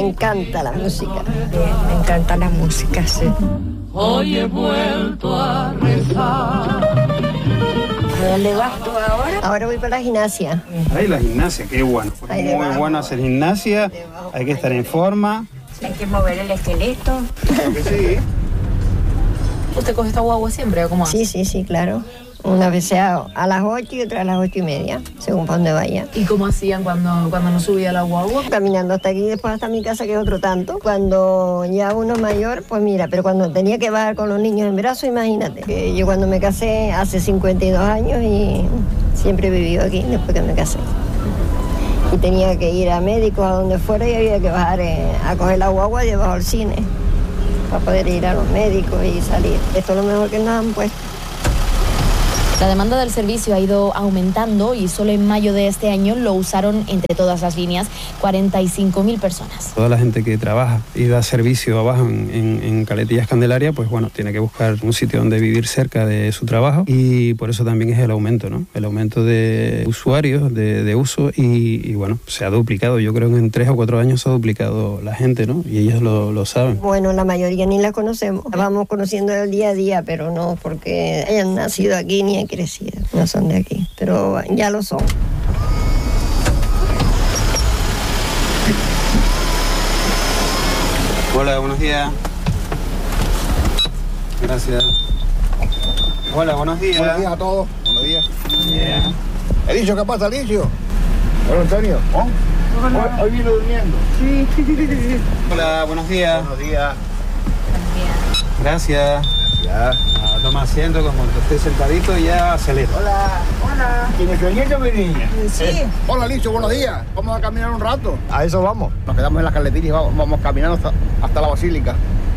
encanta la música. Me encanta la música, sí. Hoy he vuelto a rezar. ¿A dónde vas tú ahora? Ahora voy para la gimnasia. Ahí la gimnasia, qué bueno. Ahí Muy bueno hacer gimnasia, hay que estar en forma. Hay que mover el esqueleto. Creo que sí. ¿Usted coge esta guagua siempre o cómo hace? Sí, claro. Una vez a las 8 y otra a las 8:30, según para donde vaya. ¿Y cómo hacían cuando no subía la guagua? Caminando hasta aquí, después hasta mi casa, que es otro tanto. Cuando ya uno mayor, pues mira, pero cuando tenía que bajar con los niños en brazos, imagínate. Que yo cuando me casé hace 52 años y siempre he vivido aquí después que me casé. Y tenía que ir a médicos, a donde fuera, y había que bajar a coger la guagua y debajo al cine para poder ir a los médicos y salir. Esto es lo mejor que nos han puesto. La demanda del servicio ha ido aumentando y solo en mayo de este año lo usaron entre todas las líneas 45.000 personas. Toda la gente que trabaja y da servicio abajo en Caletillas Candelaria, pues bueno, tiene que buscar un sitio donde vivir cerca de su trabajo, y por eso también es el aumento, ¿no? El aumento de usuarios, de uso, y bueno, se ha duplicado. Yo creo que en 3 o 4 años se ha duplicado la gente, ¿no? Y ellos lo saben. Bueno, la mayoría ni la conocemos. Vamos conociendo el día a día, pero no porque hayan nacido aquí ni han crecido. No son de aquí, pero ya lo son. Hola, buenos días. Gracias. Hola, buenos días. Buenos días a todos. Buenos días. Yeah. Elicio, ¿qué pasa, Elicio? Hola, Antonio. Hoy vino durmiendo. Sí. Hola, buenos días. Buenos días. Gracias. Ya. Toma asiento, como esté sentadito y ya acelera. Hola. ¿Tienes tu nieto, mi niña? Sí. Hola, Elicio, buenos días. Vamos a caminar un rato. A eso vamos. Nos quedamos en las Caletillas y vamos caminando hasta la basílica.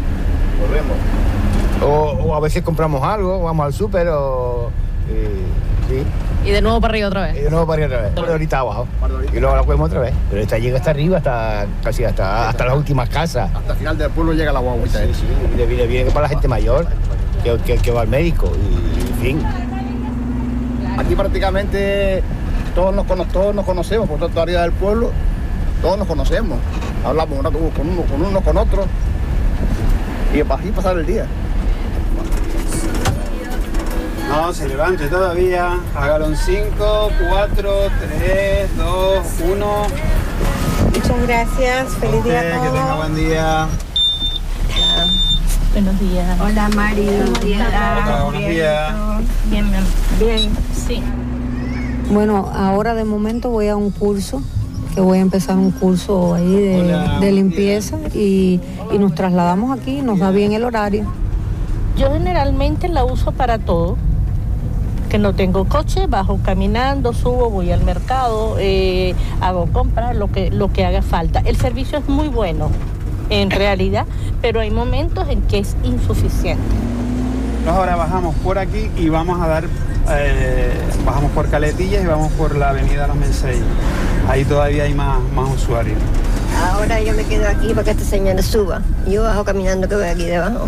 Volvemos. O a veces compramos algo, vamos al súper o... sí. Y de nuevo para arriba otra vez. Y de nuevo para ir otra vez. Una horita abajo. Y luego la cogemos otra vez. Pero esta llega hasta arriba, casi hasta las últimas casas. Hasta el final del pueblo llega la guaguita. Sí, viene para la gente mayor, que va al médico, y en fin. Aquí prácticamente todos nos conocemos, por toda la área del pueblo, todos nos conocemos. Hablamos un rato con unos con otros, y así pasar el día. No, se levante todavía. Hágalo en 5, 4, 3, 2, 1. Muchas gracias. Feliz día a todos. Que tenga buen día. Buenos días. Hola, Mari. Buenos días. Hola, buenos días. Bien. Sí. Bueno, ahora de momento voy a un curso, que voy a empezar un curso ahí de limpieza, y nos trasladamos aquí, nos da bien el horario. Yo generalmente la uso para todo. Que no tengo coche, bajo caminando, subo, voy al mercado, hago compras, lo que haga falta. El servicio es muy bueno, en realidad, pero hay momentos en que es insuficiente. Ahora bajamos por aquí y vamos a dar, bajamos por Caletillas y vamos por la avenida Los Menseis. Ahí todavía hay más usuarios. Ahora yo me quedo aquí para que este señor suba. Yo bajo caminando, que voy aquí debajo.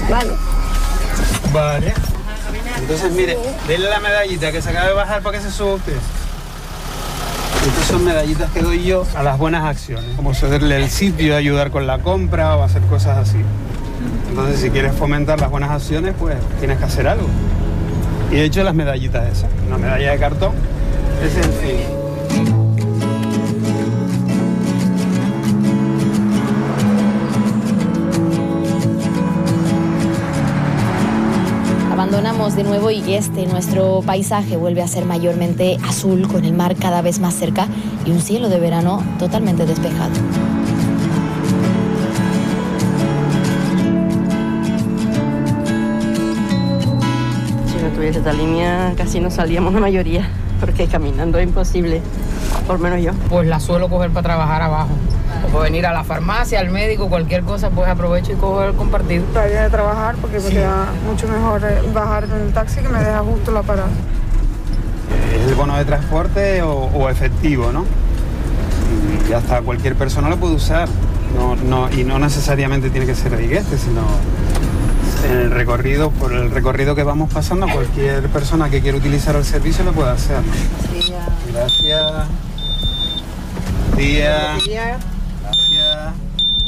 Vale. Entonces, mire, denle la medallita que se acaba de bajar para que se suba usted. Estas son medallitas que doy yo a las buenas acciones, como cederle el sitio, ayudar con la compra o hacer cosas así. Entonces, si quieres fomentar las buenas acciones, pues tienes que hacer algo. Y de hecho, las medallitas esas, una medalla de cartón, es sencillo. Abandonamos de nuevo y nuestro paisaje vuelve a ser mayormente azul, con el mar cada vez más cerca y un cielo de verano totalmente despejado. Si no tuviese esta línea casi no salíamos la mayoría, porque caminando es imposible, por lo menos yo. Pues la suelo coger para trabajar abajo. O para venir a la farmacia, al médico, cualquier cosa, pues aprovecho y cojo el compartido. Para ir a trabajar porque me queda mucho mejor bajar en el taxi, que me deja justo la parada. ¿Es el bono de transporte o efectivo, no? Y hasta cualquier persona lo puede usar. Y no necesariamente tiene que ser de Igueste, sino en el recorrido, por el recorrido que vamos pasando, cualquier persona que quiera utilizar el servicio lo puede hacer. Sí, gracias. Día. Buenos días. Gracias.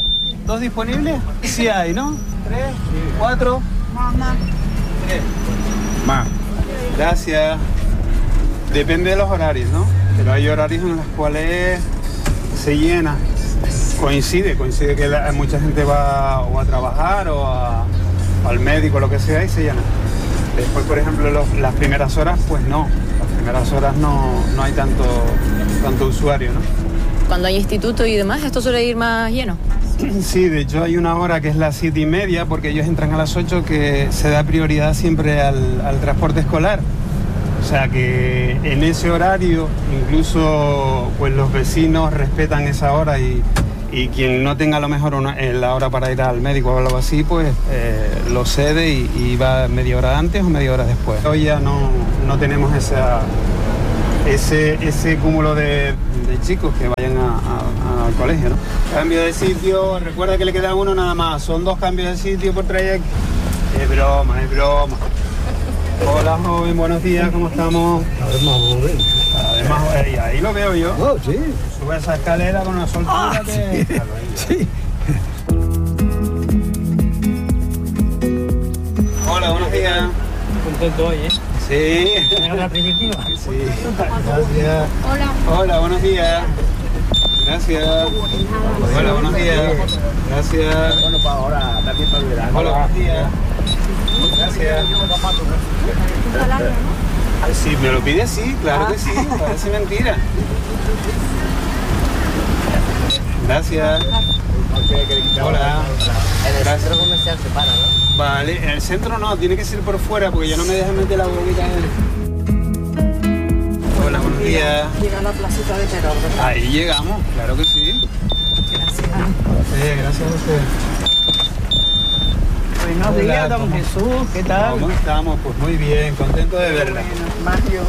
¿2 disponibles? Sí hay, ¿no? 3, 4. Mamá. 3. Más. Gracias. Depende de los horarios, ¿no? Pero hay horarios en los cuales se llena. Coincide que mucha gente va o a trabajar o al médico, lo que sea, y se llena. Después, por ejemplo, las primeras horas, pues no. Las primeras horas no hay tanto usuario, ¿no? Cuando hay instituto y demás, ¿esto suele ir más lleno? Sí, de hecho hay una hora que es las 7:30, porque ellos entran a las 8, que se da prioridad siempre al transporte escolar. O sea que en ese horario incluso pues los vecinos respetan esa hora y quien no tenga a lo mejor la hora para ir al médico o algo así, pues lo cede y va media hora antes o media hora después. Hoy ya no tenemos ese cúmulo de chicos que vayan al colegio, ¿no? Cambio de sitio, recuerda que le queda uno nada más, son 2 cambios de sitio por trayecto. Es broma. Hola, joven, buenos días, ¿cómo estamos? Además, ahí lo veo yo. Oh, sí. Sube esa escalera con una soltura que... Sí. Hola, buenos días. Contento hoy, ¿eh? Sí. ¿La primitiva? Sí. Gracias. Hola, buenos días. Gracias. Hola, buenos días. Gracias. Bueno, para ahora, también para el verano. Hola, buenos días. Gracias. Si me lo pide, sí, claro que sí, parece mentira. Gracias. Hola. En el centro comercial se para, ¿no? Vale, en el centro no, tiene que ser por fuera porque ya no me dejan meter la boquita en... Hola, buenos días. Llega a la placita de Terror, ¿verdad? Ahí llegamos, claro que sí. Gracias. Gracias a usted. Buenos días, don Jesús, ¿qué tal? ¿Cómo estamos? Pues muy bien, contento de verla. Bueno, más yo.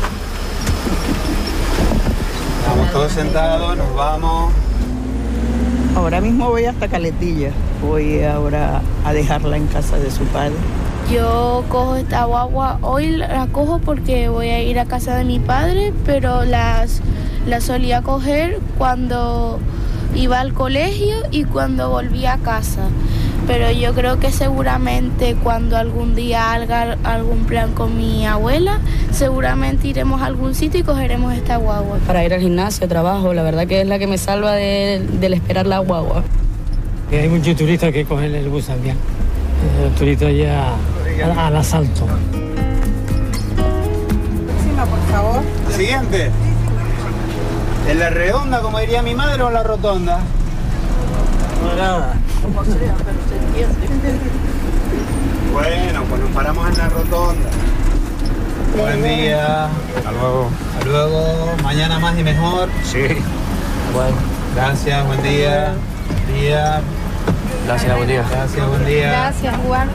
Estamos todos sentados, nos vamos. Ahora mismo voy hasta Caletilla. Voy ahora a dejarla en casa de su padre. Yo cojo esta guagua, hoy la cojo porque voy a ir a casa de mi padre, pero la solía coger cuando iba al colegio y cuando volvía a casa. Pero yo creo que seguramente cuando algún día haga algún plan con mi abuela, seguramente iremos a algún sitio y cogeremos esta guagua. Para ir al gimnasio, trabajo, la verdad que es la que me salva del esperar la guagua. Hay muchos turistas que cogen el bus también. Los turistas ya al asalto. Próxima, por favor. Siguiente. ¿En la redonda, como diría mi madre, o en la rotonda? Nada. Como sea, pero se entiende. Bueno, pues nos paramos en la rotonda. Buen día. Hasta luego. Hasta luego. Mañana más y mejor. Sí. Bueno. Gracias, buen día. Buen día. Gracias, buen día. Gracias, buen día. Gracias, Juan.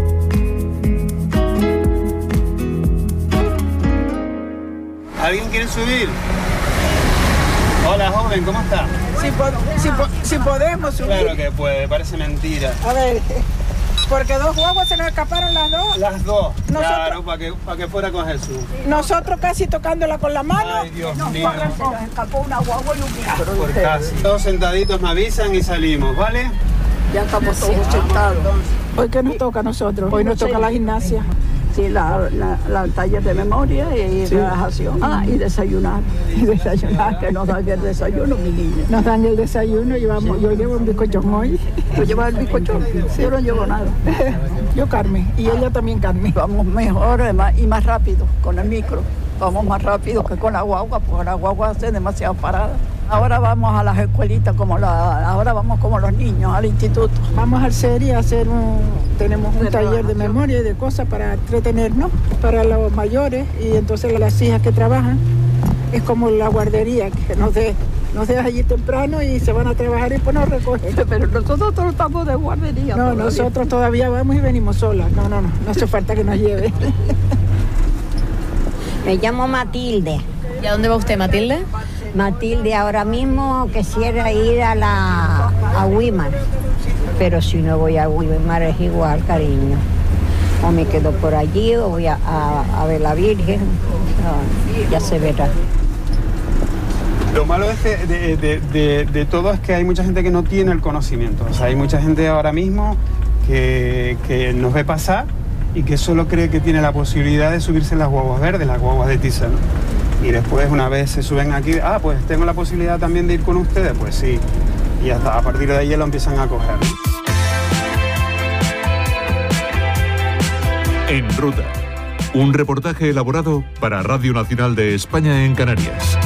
¿Alguien quiere subir? Hola, joven, ¿cómo está? Si podemos subir. Claro que puede, parece mentira. A ver, porque 2 guaguas se nos escaparon las 2. Las 2, Nosotros- claro, para que fuera con Jesús. Nosotros casi tocándola con la mano. Ay, Dios mío. Se nos escapó una guagua y un carro. Por casi. Todos sentaditos me avisan y salimos, ¿vale? Ya estamos todos sentados. Hoy que nos toca a nosotros. Hoy nos toca la gimnasia. Sí, la taller de memoria y relajación. Y desayunar. Y desayunar, que nos dan el desayuno, mi niña. Nos dan el desayuno, yo llevo un bizcochón hoy. ¿Tú llevas el bizcocho? Yo no llevo nada. Yo Carmen, y ella también Carmen. Vamos mejor y más rápido con el micro. Vamos más rápido que con la guagua, porque la guagua hace demasiado parada. Ahora vamos a las escuelitas, ahora vamos como los niños, al instituto. Vamos al CERI a hacer tenemos un taller de memoria y de cosas para entretenernos, para los mayores, y entonces las hijas que trabajan, es como la guardería, que nos deja allí temprano y se van a trabajar y después nos recogen. Pero nosotros no estamos de guardería. No, todavía. nosotros todavía vamos y venimos solas. No hace falta que nos lleve. Me llamo Matilde. ¿Y a dónde va usted, Matilde? Matilde, ahora mismo quisiera ir a Weimar, pero si no voy a Weimar es igual, cariño. O me quedo por allí o voy a ver la Virgen, ya se verá. Lo malo de todo es que hay mucha gente que no tiene el conocimiento. O sea, hay mucha gente ahora mismo que nos ve pasar y que solo cree que tiene la posibilidad de subirse en las guaguas verdes, las guaguas de Thyssen. Y después, una vez se suben aquí, pues tengo la posibilidad también de ir con ustedes, pues sí. Y hasta a partir de ahí ya lo empiezan a coger. En Ruta, un reportaje elaborado para Radio Nacional de España en Canarias.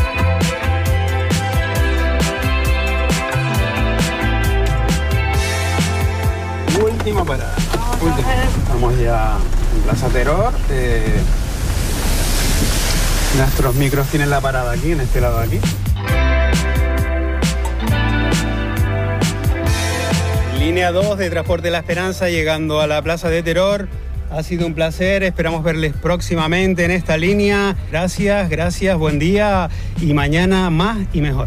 Última parada. Estamos ya en Plaza Teror. Nuestros micros tienen la parada aquí, en este lado de aquí. Línea 2 de Transporte La Esperanza llegando a la Plaza de Teror. Ha sido un placer, esperamos verles próximamente en esta línea. Gracias, buen día y mañana más y mejor.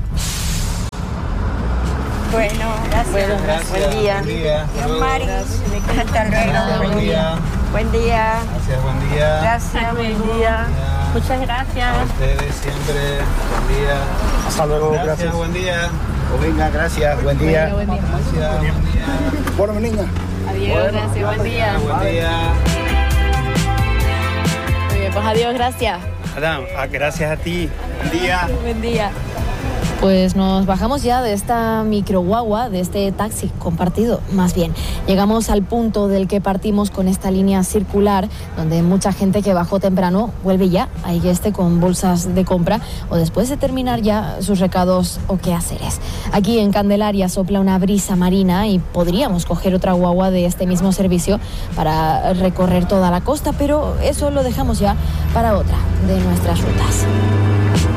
Bueno, gracias. Buen día. Dios, Mari. Hasta luego. Buen día. Buen día. Gracias, buen día. Gracias, buen día. Muchas gracias. A ustedes siempre. Buen día. Hasta luego, gracias. Buen día. Venga, gracias, buen día. Buen día. Bueno, mi niña. Adiós, gracias, buen día. Buen día. Muy bien, pues adiós, gracias. Adam, gracias a ti. Buen día. Buen día. Pues nos bajamos ya de esta microguagua, de este taxi compartido, más bien. Llegamos al punto del que partimos con esta línea circular, donde mucha gente que bajó temprano vuelve ya a Igeste con bolsas de compra o después de terminar ya sus recados o quehaceres. Aquí en Candelaria sopla una brisa marina y podríamos coger otra guagua de este mismo servicio para recorrer toda la costa, pero eso lo dejamos ya para otra de nuestras rutas.